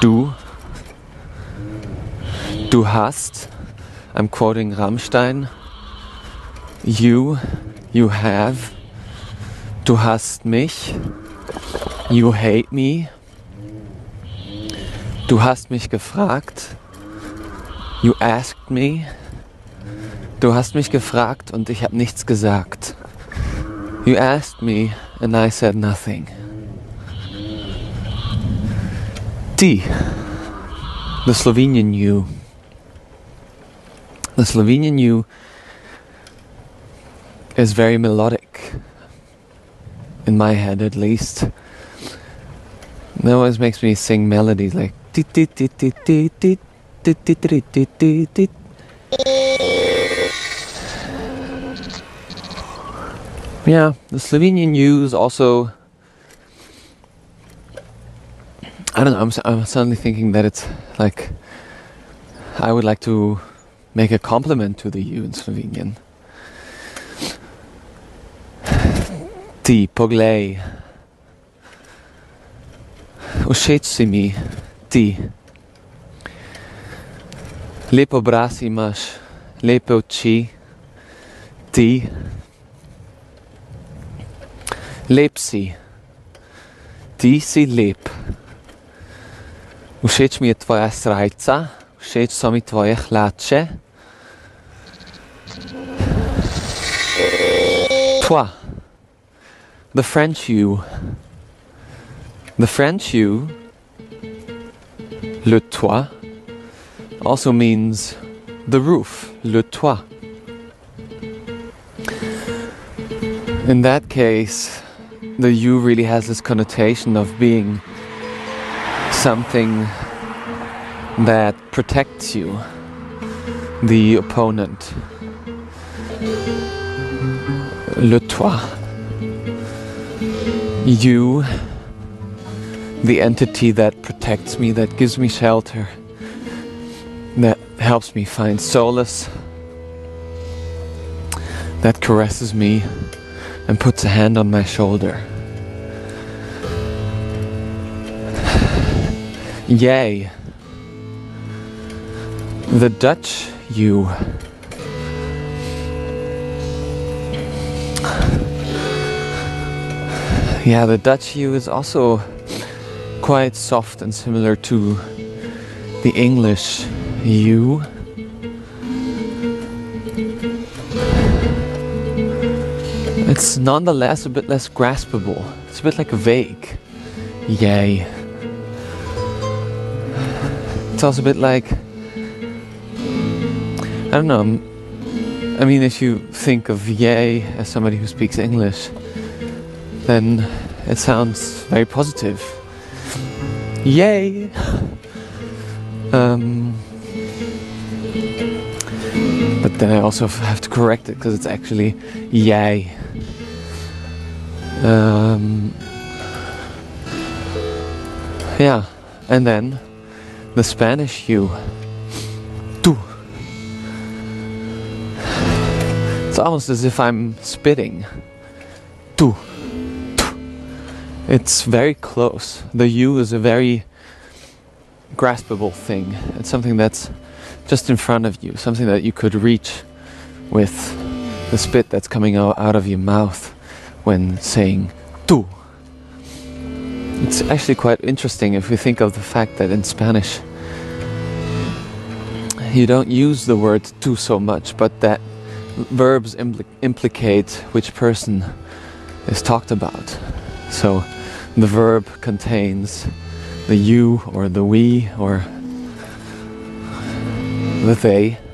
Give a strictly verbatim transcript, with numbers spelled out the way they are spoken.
Du, du hast, I'm quoting Rammstein, you, you have, du hast mich, you hate me, du hast mich gefragt, you asked me, du hast mich gefragt und ich habe nichts gesagt. You asked me and I said nothing. Ti, the Slovenian you. The Slovenian you is very melodic, in my head at least. It always makes me sing melodies like yeah, the Slovenian you is also, I don't know, I'm, I'm suddenly thinking that it's like, I would like to make a compliment to the you in Slovenian. Ti, poglej. Všeč si mi, ti. Lep obraz imaš, lepe oči, ti. Lep si, ti si lep. Všeč mi je tvoja srajca, všeč so mi tvoje hlače. Toi, the French you. The French you, le toit, also means the roof, le toit. In that case, the you really has this connotation of being something that protects you, the opponent. Le toit. You, the entity that protects me, that gives me shelter, that helps me find solace, that caresses me and puts a hand on my shoulder. Yay, the Dutch you. Yeah, the Dutch you is also quite soft and similar to the English you. It's nonetheless a bit less graspable. It's a bit like vague. Yay. It's also a bit like, I don't know, I mean, if you think of yay as somebody who speaks English, then it sounds very positive. Yay! Um, but then I also have to correct it because it's actually yay. Um, yeah, and then the Spanish you. Tu. It's almost as if I'm spitting. Tu. It's very close. The you is a very graspable thing. It's something that's just in front of you, something that you could reach with the spit that's coming out, out of your mouth when saying tu. It's actually quite interesting if we think of the fact that in Spanish you don't use the word tu so much, but that verbs impl- implicate which person is talked about. So the verb contains the you or the we or the they.